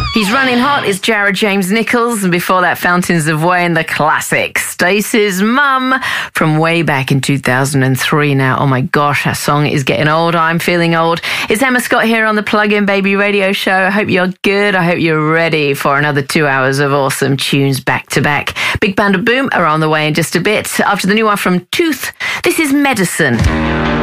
He's running hot. It's Jared James Nichols. And before that, Fountains of Wayne, the classic. Stacey's Mum from way back in 2003 now. Oh my gosh, that song is getting old. I'm feeling old. It's Emma Scott here on the Plug-in Baby Radio Show. I hope you're good. I hope you're ready for another 2 hours of awesome tunes back to back. Big Band of Boom are on the way in just a bit. After the new one from Tooth, this is Medicine.